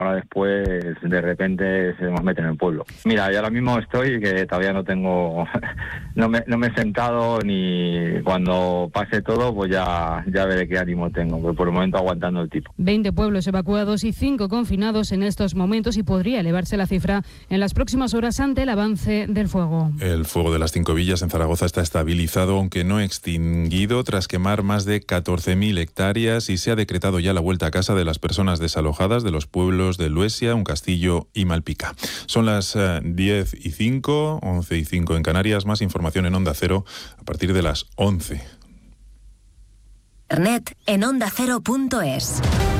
Ahora después, de repente, se nos mete en el pueblo. Mira, yo ahora mismo estoy que todavía no tengo, no me he sentado, ni cuando pase todo, pues ya veré qué ánimo tengo, pero por el momento aguantando el tipo. 20 pueblos evacuados y 5 confinados en estos momentos, y podría elevarse la cifra en las próximas horas ante el avance del fuego. El fuego de las 5 villas en Zaragoza está estabilizado, aunque no extinguido, tras quemar más de 14.000 hectáreas, y se ha decretado ya la vuelta a casa de las personas desalojadas de los pueblos de Luesia, Un Castillo y Malpica. Son las 10:05, 11:05 en Canarias. Más información en Onda Cero a partir de las 11. Internet en ondacero.es.